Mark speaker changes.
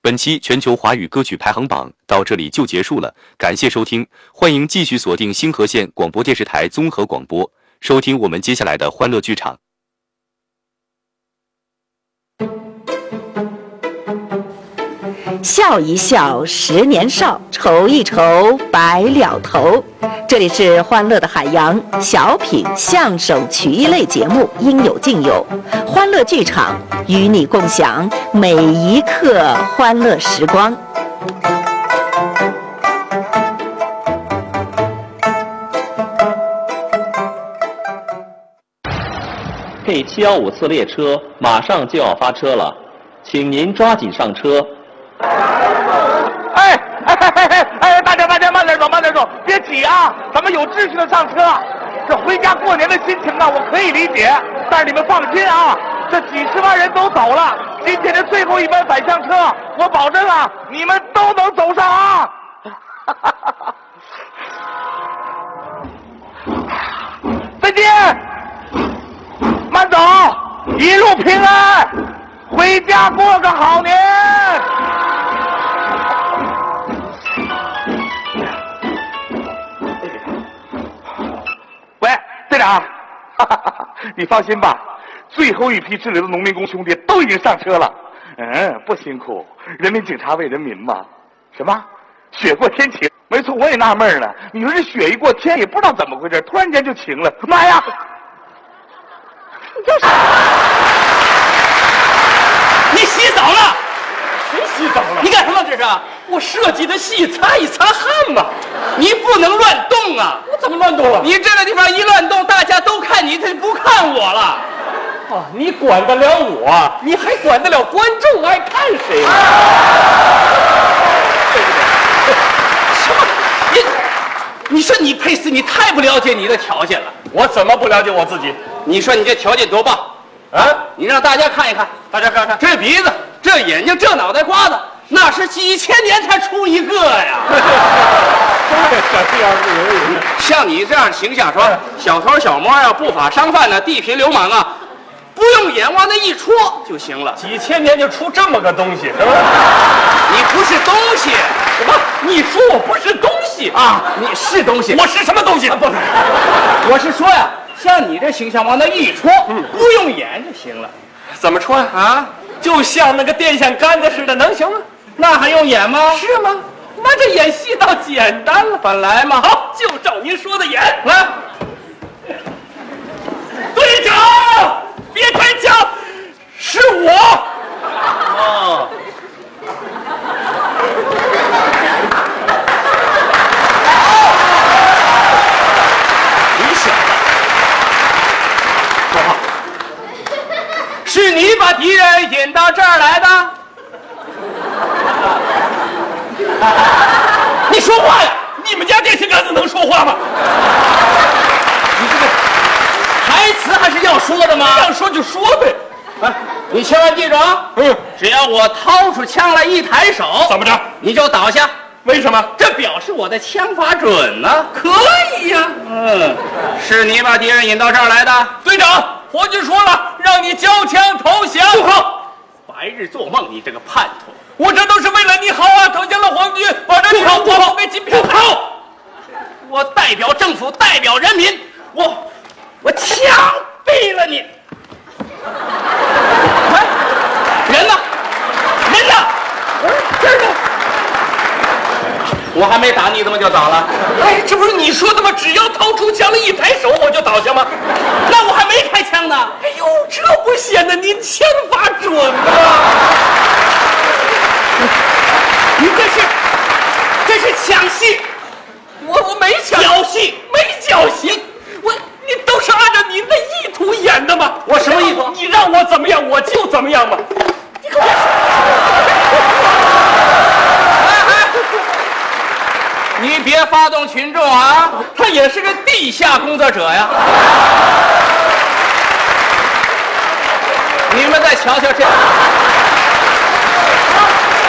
Speaker 1: 本期全球华语歌曲排行榜到这里就结束了，感谢收听，欢迎继续锁定星河县广播电视台综合广播，收听我们接下来的欢乐剧场。
Speaker 2: 笑一笑10年少，愁一愁白了头。这里是欢乐的海洋小品相声曲艺类节目，应有尽有。欢乐剧场与你共享每一刻欢乐时光。
Speaker 3: K715次列车马上就要发车了，请您抓紧上车。
Speaker 4: 大家慢点走，别挤啊！咱们有秩序的上车。这回家过年的心情啊，我可以理解，但是你们放心啊，这几10万人都走了，今天的最后一班返乡车，我保证啊，你们都能走上啊！再见，慢走，一路平安，回家过个好年。喂，队长，你放心吧，最后一批滞留的农民工兄弟都已经上车了。不辛苦，人民警察为人民嘛。什么？雪过天晴？没错，我也纳闷了。你说这雪一过天，也不知道怎么回事，突然间就晴了。妈呀！
Speaker 5: 你洗澡了？
Speaker 4: 谁洗澡了？
Speaker 5: 你干什么这是？我设计的戏，擦一擦汗嘛。你不能乱动啊！
Speaker 4: 我怎么乱动了？
Speaker 5: 你这个地方一乱动，大家都看你，他就不看我了。
Speaker 4: 啊，你管得了我，你还管得了观众爱看谁呢？
Speaker 5: 什么？你说你佩斯，你太不了解你的条件了。
Speaker 4: 我怎么不了解我自己？
Speaker 5: 你说你这条件多棒啊！你让大家看一看，大家看看这鼻子、这眼睛、这脑袋瓜子，那是几千年才出一个呀！像你这样的形象，说小偷小摸啊，不法商贩呢，地痞流氓啊，不用眼往那一戳就行了。
Speaker 4: 几千年就出这么个东西，是吧？
Speaker 5: 你不是东西。
Speaker 4: 什么？你说我不是东西
Speaker 5: 啊？你是东西。
Speaker 4: 我是什么东西？不是，
Speaker 5: 我是说呀，像你这形象往那一戳，不用眼就行了。
Speaker 4: 怎么戳呀？
Speaker 5: 啊，
Speaker 4: 就像那个电线杆子似的，能行吗？
Speaker 5: 那还用演吗？
Speaker 4: 是吗？那这演戏倒简单了。
Speaker 5: 本来嘛，
Speaker 4: 好，就照您说的演。
Speaker 5: 来，
Speaker 4: 队长，别开枪，是我。
Speaker 5: 哦。
Speaker 4: 你小子，
Speaker 5: 说话。是你把敌人引到这儿来的？
Speaker 4: 你说话呀！你们家电线杆子能说话吗？
Speaker 5: 你这个台词还是要说的吗？
Speaker 4: 要说就说呗。
Speaker 5: 哎，你千万记住啊！只要我掏出枪来一抬手，
Speaker 4: 怎么着？
Speaker 5: 你就倒下。
Speaker 4: 为什么？
Speaker 5: 这表示我的枪法准呢。
Speaker 4: 可以呀。
Speaker 5: 是你把敌人引到这儿来的？
Speaker 4: 队长，皇军说了，让你交枪投降。
Speaker 5: 不好！白日做梦，你这个叛徒！
Speaker 4: 我这都是为了你好啊！投降了皇军，把这条国宝给金票好。
Speaker 5: 我代表政府，代表人民，我枪毙了你！人呢？人呢？这儿呢？我还没打你，怎么就倒了？
Speaker 4: 哎，这不是你说的吗？只要掏出枪来一抬手，我就倒下吗？
Speaker 5: 那我还没开枪呢。
Speaker 4: 哎呦，这不显得您枪法准吗？
Speaker 5: 你这是抢戏，
Speaker 4: 我没抢，
Speaker 5: 侥幸，
Speaker 4: 没侥幸，你都是按照您的意图演的吗？
Speaker 5: 我什么意图？
Speaker 4: 你让我怎么样，我就怎么样嘛。你可别
Speaker 5: 你别发动群众啊！他也是个地下工作者呀。你们再瞧瞧这。